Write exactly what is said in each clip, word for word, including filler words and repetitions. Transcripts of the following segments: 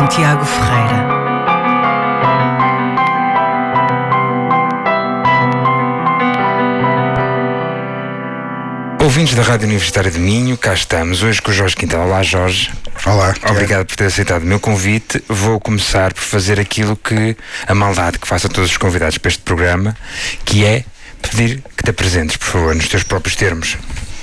com Tiago Ferreira. Ouvintes da Rádio Universitária de Minho, cá estamos hoje com o Jorge Quintela. Olá, Jorge. Olá. Obrigado por ter aceitado o meu convite. Vou começar por fazer aquilo que a maldade que faço a todos os convidados para este programa, que é pedir que te apresentes, por favor, nos teus próprios termos.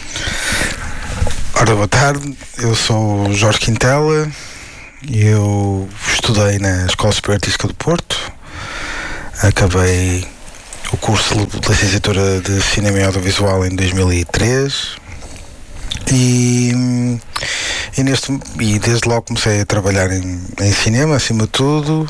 Ora, boa tarde. Eu sou o Jorge Quintela. Eu estudei na Escola Superior Artística do Porto. Acabei o curso de licenciatura de Cinema e Audiovisual em dois mil e três e, e, neste, e desde logo comecei a trabalhar em, em cinema, acima de tudo,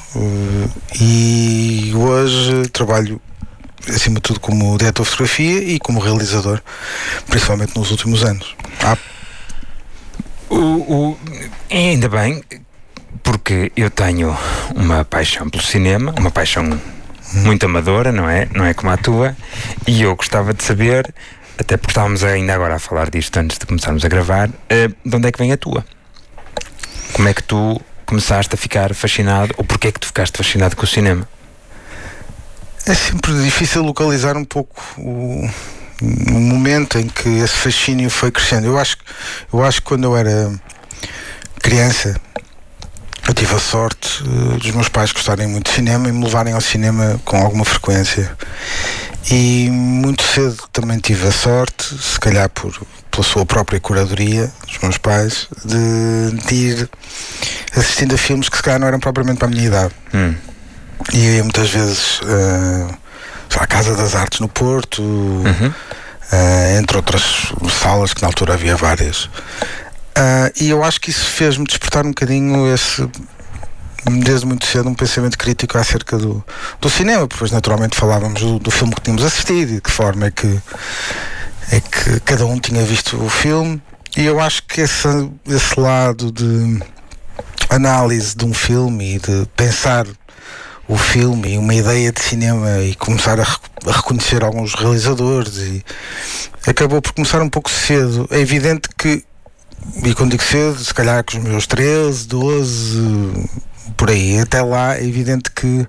e hoje trabalho acima de tudo como diretor de fotografia e como realizador, principalmente nos últimos anos. Ah. O, o, ainda bem, porque eu tenho uma paixão pelo cinema, uma paixão muito amadora, não é? Não é como a tua. E eu gostava de saber, até porque estávamos ainda agora a falar disto antes de começarmos a gravar, uh, de onde é que vem a tua? Como é que tu começaste a ficar fascinado, ou porquê é que tu ficaste fascinado com o cinema? É sempre difícil localizar um pouco o, o momento em que esse fascínio foi crescendo. Eu acho, eu acho que quando eu era criança, eu tive a sorte uh, dos meus pais gostarem muito de cinema e me levarem ao cinema com alguma frequência. E muito cedo também tive a sorte, se calhar por, pela sua própria curadoria dos meus pais, de, de ir assistindo a filmes que se calhar não eram propriamente para a minha idade. Hum. E ia muitas vezes uh, à Casa das Artes no Porto, uhum. uh, entre outras salas que na altura havia várias. Uh, e eu acho que isso fez-me despertar um bocadinho esse, desde muito cedo, um pensamento crítico acerca do, do cinema, porque depois naturalmente falávamos do, do filme que tínhamos assistido e de que forma é que, é que cada um tinha visto o filme. E eu acho que esse, esse lado de análise de um filme e de pensar o filme e uma ideia de cinema e começar a, a reconhecer alguns realizadores, e acabou por começar um pouco cedo. É evidente que, e quando digo cedo, se calhar com os meus treze, doze, por aí, até lá, é evidente que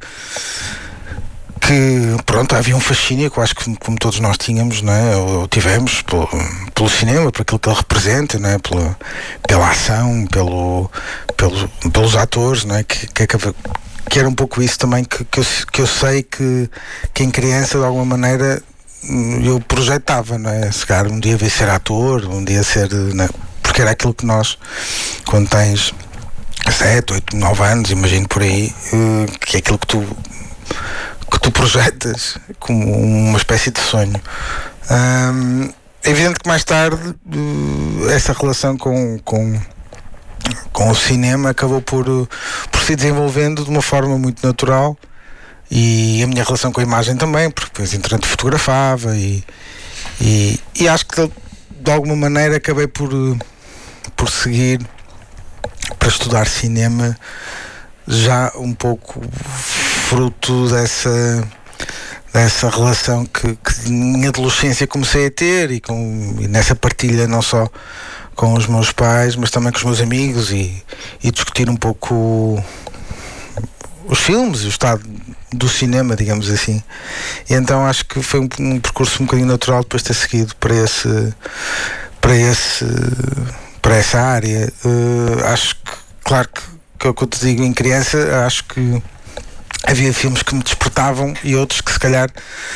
que, pronto, havia um fascínio que eu acho que como todos nós tínhamos, não é? Ou tivemos pelo, pelo cinema, por aquilo que ele representa, não é? Pela, pela ação, pelo, pelo, pelos atores, não é? Que, que, acaba, que era um pouco isso também que, que, eu, que eu sei que, que em criança, de alguma maneira, eu projetava, não é? Se calhar um dia veio ser ator, um dia ser... Não é? Porque era aquilo que nós, quando tens sete, oito, nove anos, imagino por aí, que é aquilo que tu que tu projetas como uma espécie de sonho. Hum, é evidente que mais tarde essa relação com, com, com o cinema acabou por, por se desenvolvendo de uma forma muito natural, e a minha relação com a imagem também, porque depois entretanto fotografava e, e, e acho que de, de alguma maneira acabei por por seguir para estudar cinema, já um pouco fruto dessa dessa relação que, que na adolescência comecei a ter, e, com, e nessa partilha não só com os meus pais, mas também com os meus amigos, e, e discutir um pouco os filmes e o estado do cinema, digamos assim. E então acho que foi um, um percurso um bocadinho natural depois de ter seguido para esse para esse para essa área. Uh, acho que, claro que, que é o que eu te digo, em criança, acho que havia filmes que me despertavam e outros que se calhar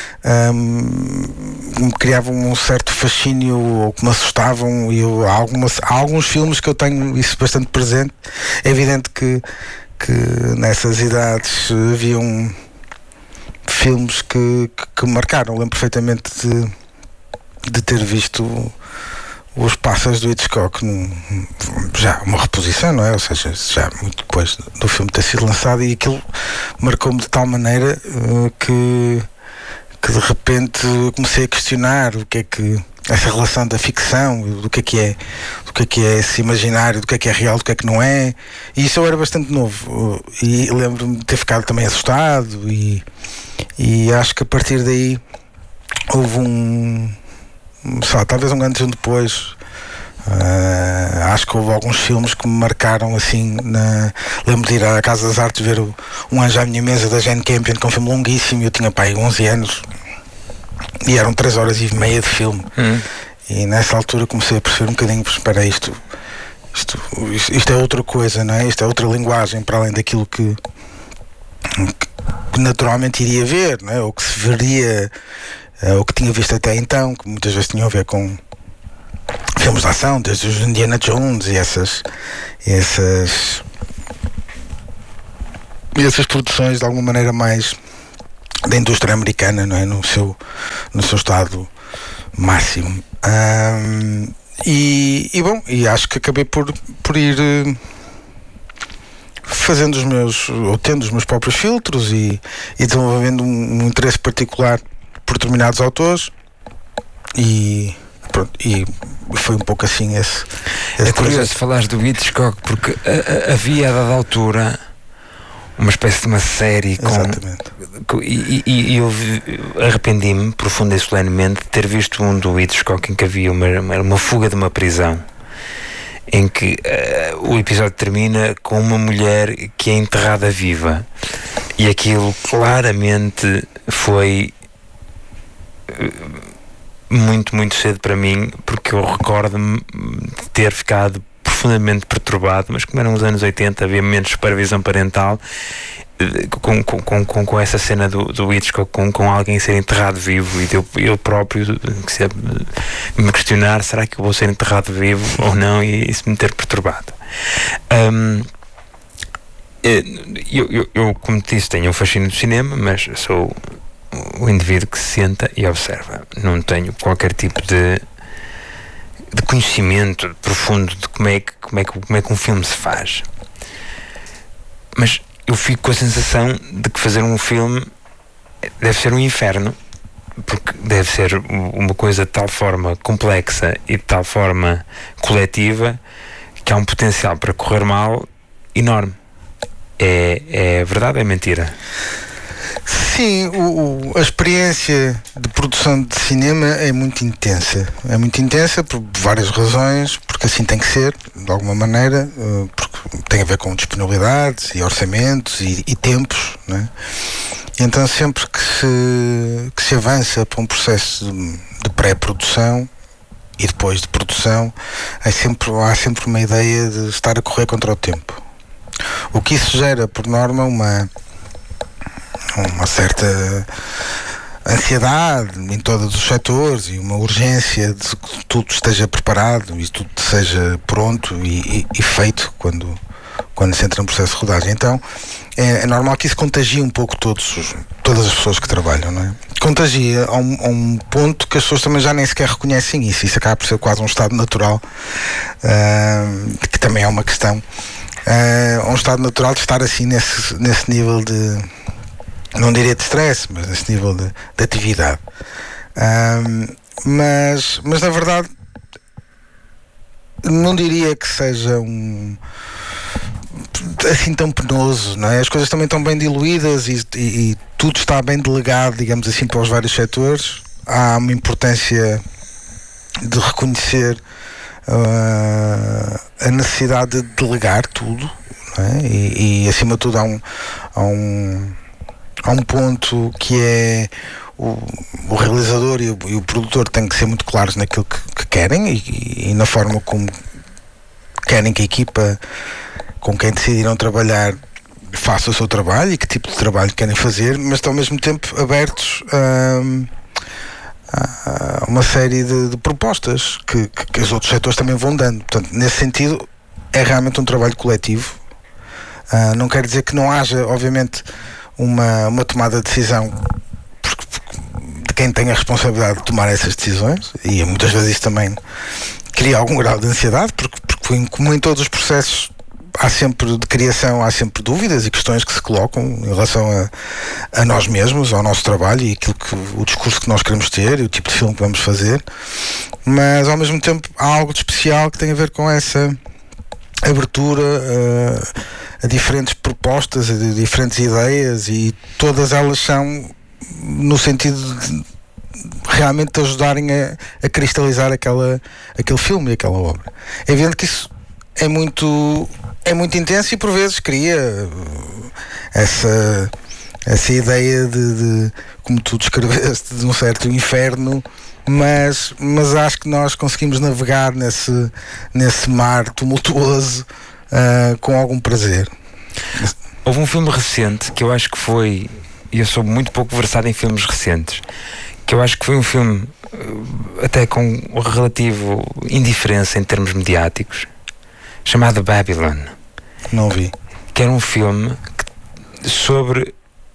um, me criavam um certo fascínio ou que me assustavam, e eu, há, algumas, há alguns filmes que eu tenho isso bastante presente. É evidente que, que nessas idades haviam filmes que, que, que me marcaram. Lembro perfeitamente de, de ter visto Os Pássaros do Hitchcock, num, já uma reposição, não é? Ou seja, já muito depois do filme ter sido lançado, e aquilo marcou-me de tal maneira uh, que, que de repente comecei a questionar o que é que essa relação da ficção, do que é que é, do que é que é esse imaginário, do que é que é real, do que é que não é. E isso eu era bastante novo, uh, e lembro-me de ter ficado também assustado, e, e acho que a partir daí houve um, sei lá, talvez um ano depois, Uh, acho que houve alguns filmes que me marcaram assim. Na... Lembro de ir à Casa das Artes ver o Um Anjo à Minha Mesa da Jane Campion, que é um filme longuíssimo. Eu tinha pai onze anos e eram três horas e meia de filme. Hum. E nessa altura comecei a perceber um bocadinho: espera, isto, isto, isto, isto é outra coisa, não é? Isto é outra linguagem para além daquilo que, que, que naturalmente iria ver, não é? Ou que se veria, ou que tinha visto até então, que muitas vezes tinham a ver com filmes de ação, desde os Indiana Jones e essas essas e essas produções de alguma maneira mais da indústria americana, não é? No seu, no seu estado máximo. Um, e, e bom, e acho que acabei por, por ir uh, fazendo os meus, ou tendo os meus próprios filtros e, e desenvolvendo um, um interesse particular por determinados autores e pronto, e foi um pouco assim esse, esse é curioso falares do Hitchcock, porque a, a, havia a dada altura uma espécie de uma série com, com e, e, e eu arrependi-me profunda e solenemente de ter visto um do Hitchcock em que havia uma, uma, uma fuga de uma prisão, em que uh, o episódio termina com uma mulher que é enterrada viva, e aquilo claramente foi uh, muito, muito cedo para mim, porque eu recordo-me de ter ficado profundamente perturbado, mas como eram os anos oitenta, havia menos supervisão parental, com, com, com, com essa cena do, do Hitchcock, com, com alguém ser enterrado vivo, e eu, eu próprio me questionar, será que eu vou ser enterrado vivo ou não, e isso me ter perturbado. Um, eu, eu, eu, como te disse, tenho um fascínio do cinema, mas sou o indivíduo que se senta e observa. Não tenho qualquer tipo de de conhecimento profundo de como é que, como é que, como é que um filme se faz. Mas eu fico com a sensação de que fazer um filme deve ser um inferno, porque deve ser uma coisa de tal forma complexa e de tal forma coletiva que há um potencial para correr mal enorme. É, é verdade ou é mentira? Sim, o, o, a experiência de produção de cinema é muito intensa. É muito intensa por várias razões, porque assim tem que ser, de alguma maneira, porque tem a ver com disponibilidades e orçamentos e, e tempos, não é? E então sempre que se, que se avança para um processo de, de pré-produção e depois de produção, é sempre, há sempre uma ideia de estar a correr contra o tempo. O que isso gera, por norma, uma uma certa ansiedade em todos os setores e uma urgência de que tudo esteja preparado e tudo seja pronto e, e, e feito quando, quando se entra no processo de rodagem. Então é, é normal que isso contagie um pouco todos os, todas as pessoas que trabalham, não é? Contagia a um, a um ponto que as pessoas também já nem sequer reconhecem isso. Isso acaba por ser quase um estado natural, uh, que também é uma questão, uh, um estado natural de estar assim nesse, nesse nível de, não diria de stress, mas nesse nível de, de atividade. Um, mas, mas na verdade não diria que seja um assim tão penoso, não é? As coisas também estão bem diluídas e, e, e tudo está bem delegado, digamos assim, para os vários setores. Há uma importância de reconhecer uh, a necessidade de delegar tudo, não é? E, e acima de tudo há um, há um há um ponto que é o, o realizador e o, e o produtor têm que ser muito claros naquilo que, que querem e, e na forma como querem que a equipa com quem decidiram trabalhar faça o seu trabalho e que tipo de trabalho querem fazer, mas estão ao mesmo tempo abertos a, a uma série de, de propostas que, que, que os outros setores também vão dando. Portanto, nesse sentido é realmente um trabalho coletivo. Uh, não quer dizer que não haja, obviamente, Uma, uma tomada de decisão porque, porque, de quem tem a responsabilidade de tomar essas decisões, e muitas vezes isso também cria algum grau de ansiedade, porque, porque como em todos os processos há sempre de criação, há sempre dúvidas e questões que se colocam em relação a, a nós mesmos, ao nosso trabalho e aquilo que, o discurso que nós queremos ter e o tipo de filme que vamos fazer, mas ao mesmo tempo há algo de especial que tem a ver com essa abertura uh, a diferentes propostas, a diferentes ideias, e todas elas são no sentido de, realmente te ajudarem a, a cristalizar aquela, aquele filme e aquela obra. É evidente que isso é muito, é muito intenso e por vezes cria essa, essa ideia de, de, como tu descreveste, de um certo inferno, mas, mas acho que nós conseguimos navegar nesse, nesse mar tumultuoso uh, com algum prazer. Houve um filme recente que eu acho que foi, e eu sou muito pouco versado em filmes recentes, que eu acho que foi um filme uh, até com relativo indiferença em termos mediáticos, chamado Babylon. Não vi. Que era um filme que, sobre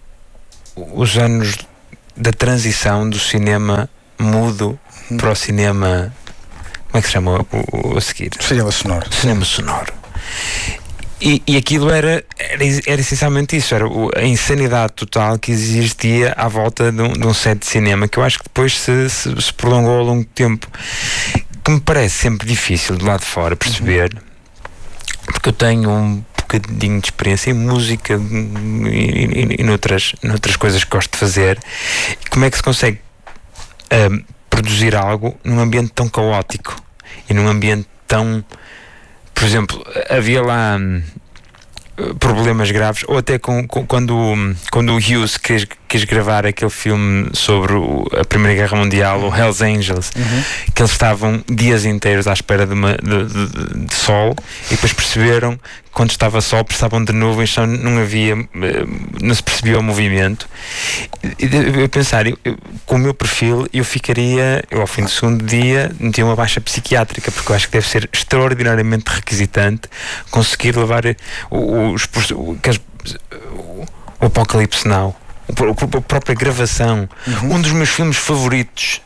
os anos da transição do cinema mudo hum. para o cinema, como é que se chama o, o a seguir? Cinema sonoro. Cinema sonoro. E, e aquilo era, era, era essencialmente isso, era a insanidade total que existia à volta de um, de um set de cinema, que eu acho que depois se, se, se prolongou ao longo do tempo, que me parece sempre difícil de lá de fora perceber, uhum. porque eu tenho um bocadinho de experiência em música e, e, e noutras, noutras coisas que gosto de fazer. E como é que se consegue um, produzir algo num ambiente tão caótico e num ambiente tão... Por exemplo, havia lá hum, problemas graves, ou até com, com, quando, quando o Hughes quis, quis gravar aquele filme sobre o, a Primeira Guerra Mundial, o Hells Angels, uhum. que eles estavam dias inteiros à espera de, uma, de, de, de sol, e depois perceberam que quando estava sol precisavam de nuvens, só não havia, não se percebia o movimento. E eu pensar, eu, eu, com o meu perfil eu ficaria, eu ao fim do segundo dia metia uma baixa psiquiátrica, porque eu acho que deve ser extraordinariamente requisitante conseguir levar os, os, o, o, o Apocalipse Now, a própria gravação. Uhum. Um dos meus filmes favoritos,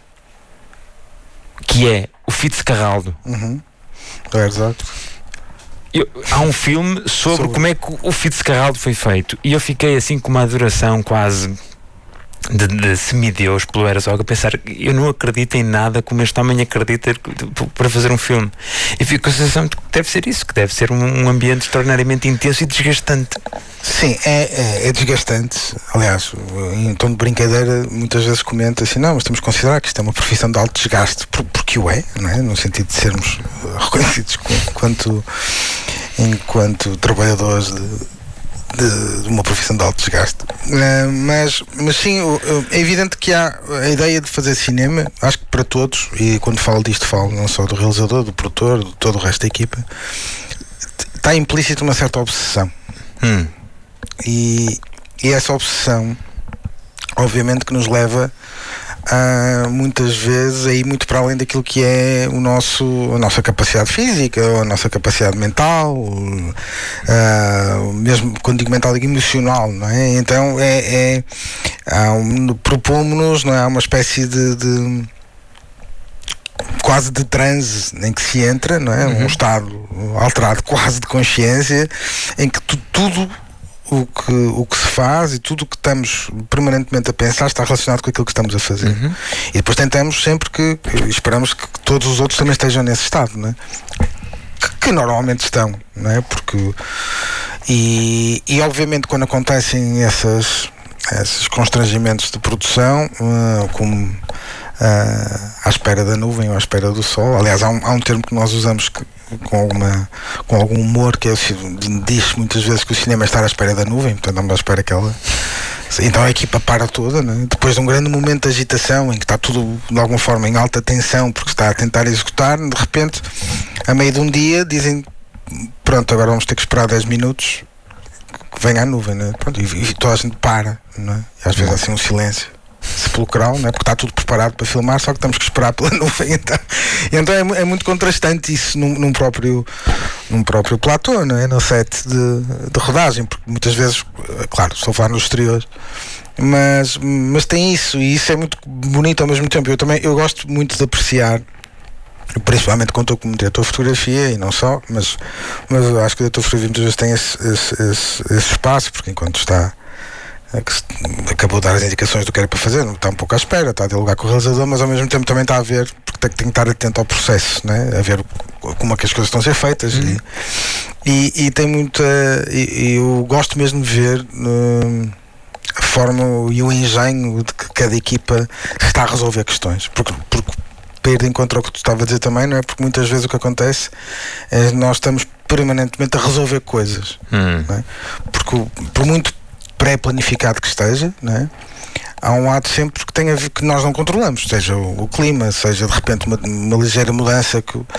que é o Fitzcarraldo. Uhum. É exato. Eu, há um filme sobre, sobre como é que o Fitzcarraldo foi feito, e eu fiquei assim com uma adoração quase de, de semideus pelo Herzog, a pensar, eu não acredito em nada como este homem acredita para fazer um filme, e fico com a sensação de que deve ser isso, que deve ser um, um ambiente extraordinariamente intenso e desgastante. Sim, é, é, é desgastante. Aliás, em tom de brincadeira, muitas vezes comenta assim, não, mas temos que considerar que isto é uma profissão de alto desgaste, porque o é, não é? No sentido de sermos reconhecidos enquanto, enquanto trabalhadores de, de, de uma profissão de alto desgaste. Uh, mas, mas sim, é evidente que há a ideia de fazer cinema, acho que para todos, e quando falo disto falo não só do realizador, do produtor, de todo o resto da equipa, está implícito uma certa obsessão. Hum. E, e essa obsessão obviamente que nos leva a, muitas vezes a ir muito para além daquilo que é o nosso, a nossa capacidade física, ou a nossa capacidade mental, uh, mesmo quando digo mental, digo emocional, não é? Então é, é um, propomos-nos, não é? Há uma espécie de, de quase de transe em que se entra, não é? Uhum. Um estado alterado quase de consciência, em que tu, tudo o que, o que se faz e tudo o que estamos permanentemente a pensar está relacionado com aquilo que estamos a fazer. Uhum. E depois tentamos sempre que, que esperamos que todos os outros também estejam nesse estado, não é? Que, que normalmente estão, não é? Porque e, e obviamente quando acontecem essas, esses constrangimentos de produção, uh, como uh, à espera da nuvem ou à espera do sol, aliás há um, há um termo que nós usamos que com alguma com algum humor, que é, diz muitas vezes que o cinema está à espera da nuvem, portanto estamos à espera que ela, então a equipa para toda, né? Depois de um grande momento de agitação em que está tudo de alguma forma em alta tensão porque está a tentar executar, de repente a meio de um dia dizem pronto, agora vamos ter que esperar dez minutos que venha a nuvem, né? Pronto, e, e toda a gente para, né? E às vezes há assim um silêncio sepulcral, né? Porque está tudo preparado para filmar, só que temos que esperar pela nuvem. Então, então é, é muito contrastante isso num, num próprio num próprio platô, não é? No set de, de rodagem, porque muitas vezes, claro, estou a falar no exterior, mas, mas tem isso, e isso é muito bonito ao mesmo tempo. Eu também eu gosto muito de apreciar, principalmente quando estou como diretor de fotografia e não só, mas, mas eu acho que o diretor de fotografia muitas vezes tem esse, esse, esse, esse espaço, porque enquanto está que acabou de dar as indicações do que era para fazer, está um pouco à espera, está a dialogar com o realizador, mas ao mesmo tempo também está a ver, porque tem, tem que estar atento ao processo, né? A ver como é que as coisas estão a ser feitas. Uhum. e, e, e tem muita e, e eu gosto mesmo de ver uh, forma e o engenho de que cada equipa está a resolver questões. Porque, porque para ir de encontro ao que tu estava a dizer também, não é? Porque muitas vezes o que acontece é nós estamos permanentemente a resolver coisas, hum. não é? Porque por muito pré-planificado que esteja, não é? Há um lado sempre que tem a ver que nós não controlamos, seja o, o clima, seja de repente uma, uma ligeira mudança que, uh,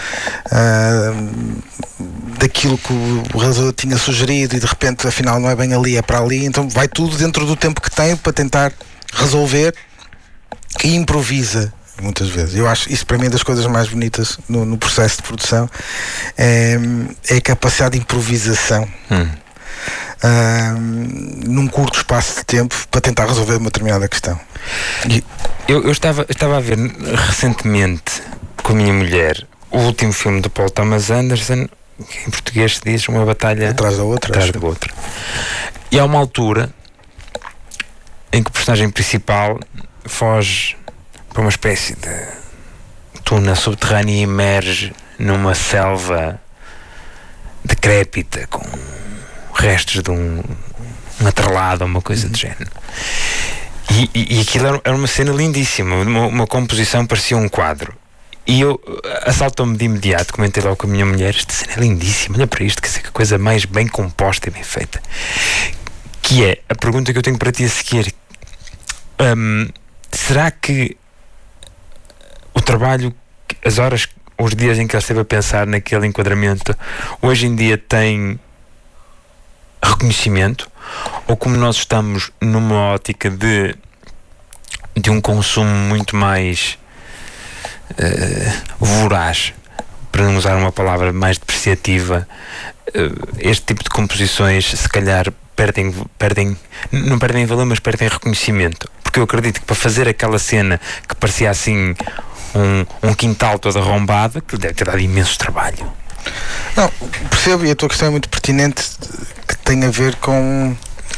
daquilo que o realizador tinha sugerido e de repente afinal não é bem ali, é para ali, então vai tudo dentro do tempo que tem para tentar resolver e improvisa muitas vezes. Eu acho isso para mim das coisas mais bonitas no, no processo de produção é, é a capacidade de improvisação. Hum. Uh, num curto espaço de tempo para tentar resolver uma determinada questão. E... Eu, eu estava, estava a ver recentemente com a minha mulher o último filme do Paul Thomas Anderson, que em português se diz Uma Batalha atrás da outra, atrás da outra. E há uma altura em que o personagem principal foge para uma espécie de tuna subterrânea e emerge numa selva decrépita com restos de um, um atrelado ou uma coisa do género. E, e, e aquilo era, era uma cena lindíssima, uma, uma composição, parecia um quadro. E eu, assaltou-me de imediato, comentei logo com a minha mulher, esta cena é lindíssima, olha para isto, quer dizer, que coisa mais bem composta e bem feita. Que é, a pergunta que eu tenho para ti a seguir, hum, será que o trabalho, as horas, os dias em que ele esteve a pensar naquele enquadramento, hoje em dia tem reconhecimento, ou como nós estamos numa ótica de de um consumo muito mais uh, voraz, para não usar uma palavra mais depreciativa, uh, este tipo de composições se calhar perdem, perdem não perdem valor, mas perdem reconhecimento, porque eu acredito que para fazer aquela cena que parecia assim um, um quintal todo arrombado, que deve ter dado imenso trabalho. Não, percebo, e a tua questão é muito pertinente, que tem a ver com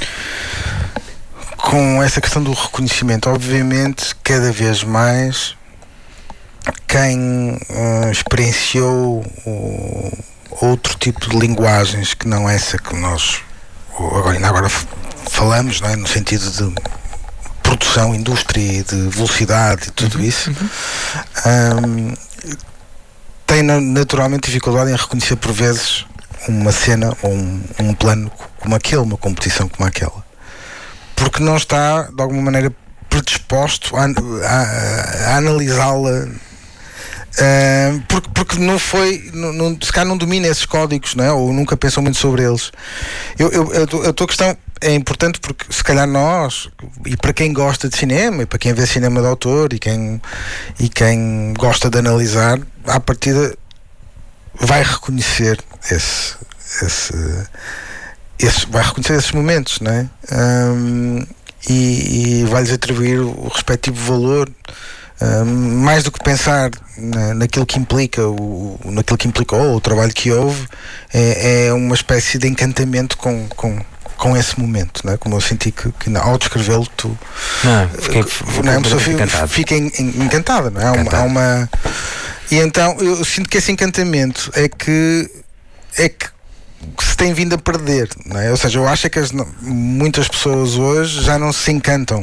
com essa questão do reconhecimento. Obviamente, cada vez mais quem uh, experienciou uh, outro tipo de linguagens que não essa que nós agora, ainda agora falamos, não é? No sentido de produção, indústria, de velocidade e tudo isso, um, tem naturalmente dificuldade em reconhecer por vezes uma cena ou um, um plano como aquele, uma competição como aquela, porque não está de alguma maneira predisposto a, a, a analisá-la, uh, porque, porque não foi, não, não, se calhar não domina esses códigos, não é? Ou nunca pensou muito sobre eles. Eu, eu, eu, a tua questão é importante porque se calhar nós, e para quem gosta de cinema, e para quem vê cinema de autor, e quem, e quem gosta de analisar, à partida vai reconhecer esse, esse, esse vai reconhecer esses momentos, não é? Um, e, e vai-lhes atribuir o respectivo valor, um, mais do que pensar na, naquilo que implica o, naquilo que implicou o trabalho que houve, é, é uma espécie de encantamento com, com com esse momento, não é? Como eu senti que, que ao descrevê-lo tu não, fiquei, fiquei, não é? A pessoa fica, fica encantada, não é? Há uma, há uma... E então eu sinto que esse encantamento é que é que se tem vindo a perder, não é? Ou seja, eu acho que as, muitas pessoas hoje já não se encantam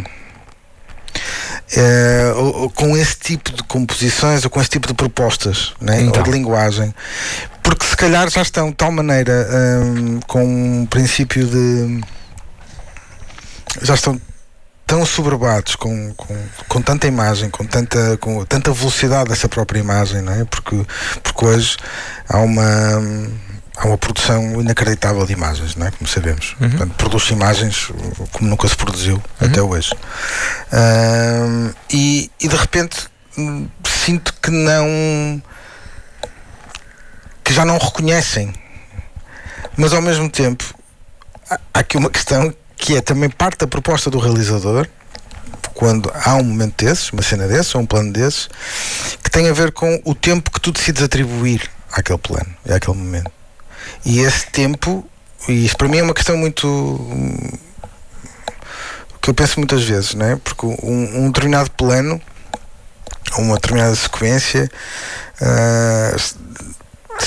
é, ou, ou, com esse tipo de composições ou com esse tipo de propostas, não é? Então. Ou de linguagem, porque se calhar já estão de tal maneira hum, com um princípio de já estão tão soberbados com, com, com tanta imagem, com tanta, com tanta velocidade dessa própria imagem, não é? Porque, porque hoje há uma há uma produção inacreditável de imagens, não é? Como sabemos. Uhum. Portanto, produz imagens como nunca se produziu uhum. até hoje. Hum, e, e de repente hum, sinto que não que já não reconhecem, mas ao mesmo tempo há aqui uma questão que é também parte da proposta do realizador, quando há um momento desses, uma cena desses ou um plano desses, que tem a ver com o tempo que tu decides atribuir àquele plano e àquele momento. E esse tempo, e isso para mim é uma questão muito que eu penso muitas vezes, não é? Porque um, um determinado plano, uma determinada sequência uh,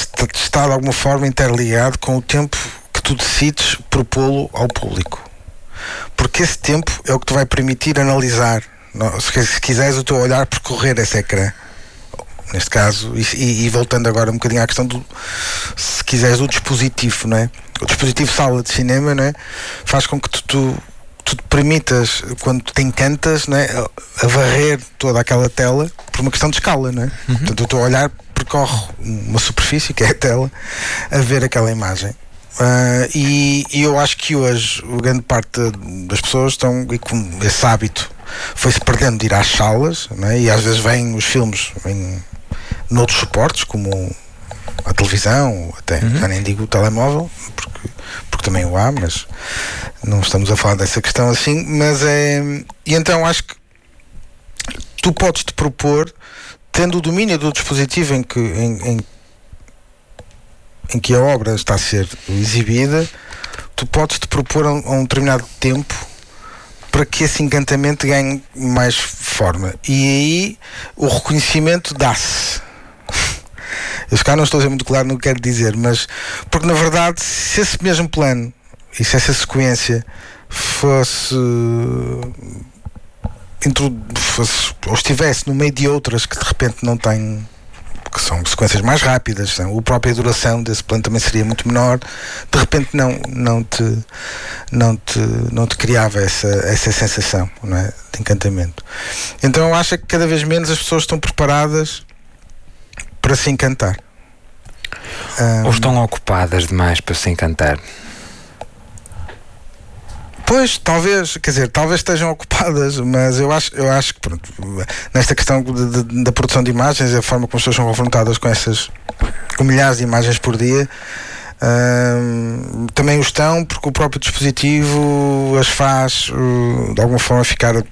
está de alguma forma interligado com o tempo que tu decides propô-lo ao público. porque esse tempo é o que te vai permitir analisar, não, se, se quiseres, o teu olhar percorrer esse ecrã. Neste caso, e, e voltando agora um bocadinho à questão do, se quiseres, do dispositivo, não é? O dispositivo sala de cinema, não é? Faz com que tu, tu, tu te permitas, quando te encantas, não é? A varrer toda aquela tela por uma questão de escala, não é? Uhum. Portanto, o teu olhar percorre uma superfície, que é a tela, a ver aquela imagem. Uh, e, e eu acho que hoje, grande parte das pessoas estão, e com esse hábito foi-se perdendo de ir às salas, não é? E às vezes vêm os filmes em noutros suportes, como a televisão, até uhum. já nem digo o telemóvel, porque, porque também o há, mas não estamos a falar dessa questão assim. Mas é. E então acho que tu podes te propor, tendo o domínio do dispositivo em que, em, em, em que a obra está a ser exibida, tu podes te propor a um, a um determinado tempo para que esse encantamento ganhe mais forma. E aí o reconhecimento dá-se. Eu se calhar não estou a ser muito claro no que quero dizer, mas porque na verdade, se esse mesmo plano e se essa sequência fosse, fosse ou estivesse no meio de outras que de repente não têm, que são sequências mais rápidas, a própria duração desse plano também seria muito menor, de repente não, não, te, não, te, não te criava essa, essa sensação, não é? De encantamento. Então eu acho que cada vez menos as pessoas estão preparadas para se encantar. Um, Ou estão ocupadas demais para se encantar? Pois, talvez, quer dizer, talvez estejam ocupadas, mas eu acho, eu acho que pronto, nesta questão de, de, da produção de imagens, a forma como as pessoas são confrontadas com essas com milhares de imagens por dia, um, também o estão, porque o próprio dispositivo as faz uh, de alguma forma ficar uh,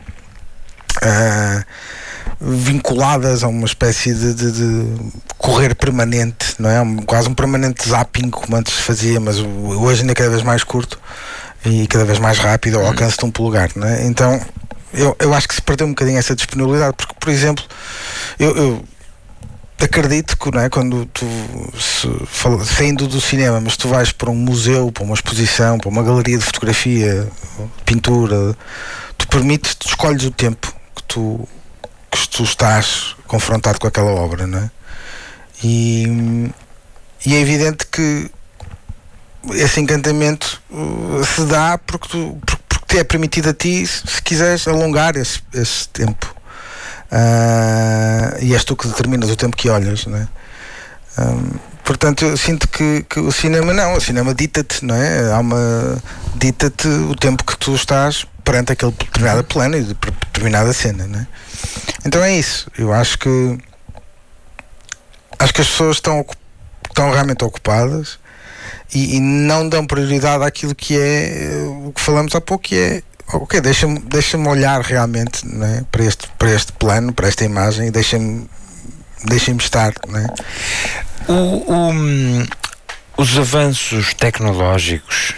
vinculadas a uma espécie de, de, de correr permanente, não é? Um, quase um permanente zapping, como antes se fazia, mas hoje ainda é cada vez mais curto e cada vez mais rápido ao alcance de um polegar, não é? Então eu, eu acho que se perdeu um bocadinho essa disponibilidade, porque, por exemplo, eu, eu acredito que, não é, quando tu se, fala, saindo do cinema, mas tu vais para um museu, para uma exposição, para uma galeria de fotografia, pintura, tu permites, tu escolhes o tempo que tu que tu estás confrontado com aquela obra, não é? E, e é evidente que esse encantamento uh, se dá porque, tu, porque, porque te é permitido a ti, se, se quiseres, alongar esse, esse tempo. Uh, e és tu que determinas o tempo que olhas, não é? Um, portanto, eu sinto que, que o cinema não, o cinema dita-te, não é? Há uma. Dita-te o tempo que tu estás perante aquele determinado plano e de determinada cena, não é? Então é isso. Eu acho que acho que as pessoas estão, estão realmente ocupadas e, e não dão prioridade àquilo que é o que falamos há pouco, que é ok, deixa-me, deixa-me olhar realmente, não é? para, este, para este plano, para esta imagem, e deixa-me, deixa-me estar, não é? o, o, os avanços tecnológicos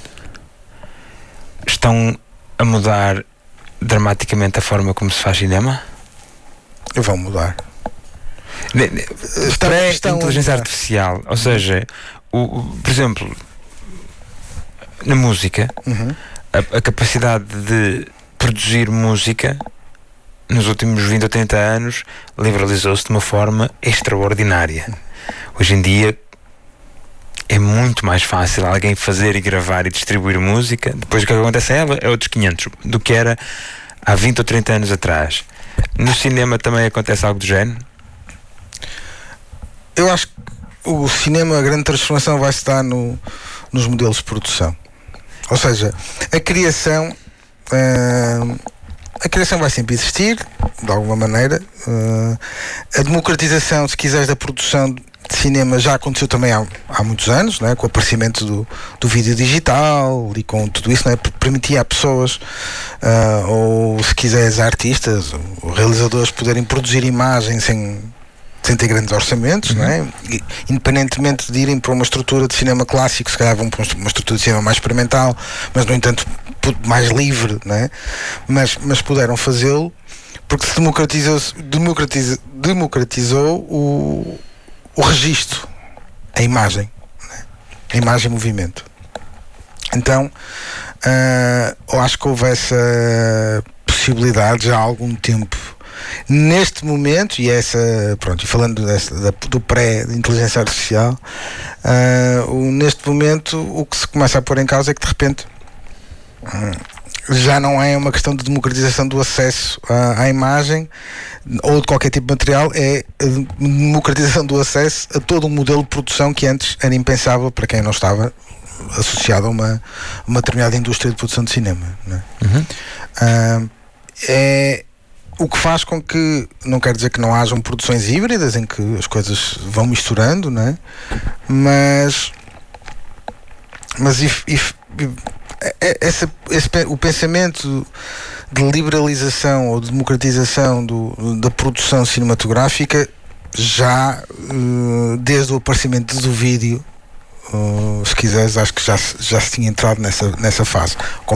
estão a mudar dramaticamente a forma como se faz cinema? Vão mudar. Pré-inteligência artificial, ou seja, o, o, por exemplo, na música, uhum. a, a capacidade de produzir música nos últimos vinte ou trinta anos liberalizou-se de uma forma extraordinária. Hoje em dia é muito mais fácil alguém fazer e gravar e distribuir música. Depois o que acontece a ela é outros quinhentos do que era há vinte ou trinta anos atrás. No cinema também acontece algo do género? Eu acho que o cinema, a grande transformação vai se dar no, nos modelos de produção. Ou seja, a criação uh, a criação vai sempre existir, de alguma maneira. Uh, a democratização, se quiseres, da produção de cinema já aconteceu também há, há muitos anos, não é? Com o aparecimento do, do vídeo digital e com tudo isso, não é? Permitia a pessoas, uh, ou se quiseres, artistas ou realizadores poderem produzir imagens sem, sem ter grandes orçamentos, uhum. não é? E, independentemente de irem para uma estrutura de cinema clássico, se calhar vão para uma estrutura de cinema mais experimental, mas no entanto mais livre, não é? Mas, mas puderam fazê-lo porque se democratizou, democratizou, democratizou o o registro, a imagem, né? A imagem em movimento. Então Uh, eu acho que houve essa possibilidade já há algum tempo. Neste momento, e essa, pronto, e falando dessa, da, do pré-inteligência artificial, uh, o, neste momento o que se começa a pôr em causa é que de repente uh, já não é uma questão de democratização do acesso à, à imagem ou de qualquer tipo de material, é a democratização do acesso a todo um modelo de produção que antes era impensável para quem não estava associado a uma, uma determinada indústria de produção de cinema, não é? Uhum. Uh, é o que faz com que, não quer dizer que não hajam produções híbridas em que as coisas vão misturando, não é? Mas mas if, if, essa, esse, o pensamento de liberalização ou de democratização do, da produção cinematográfica já uh, desde o aparecimento do vídeo, uh, se quiseres, acho que já, já se tinha entrado nessa, nessa fase.